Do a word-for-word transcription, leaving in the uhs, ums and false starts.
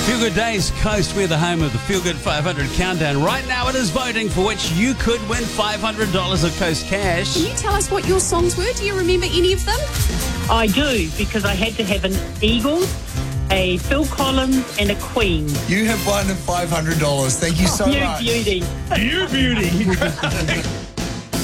Feel Good Days Coast, we're the home of the Feel Good five hundred countdown. Right now it is voting for which you could win five hundred dollars of Coast cash. Can you tell us what your songs were? Do you remember any of them? I do, because I had to have an Eagles, a Phil Collins and a Queen. You have won five hundred dollars. Thank you so You much. beauty. You beauty.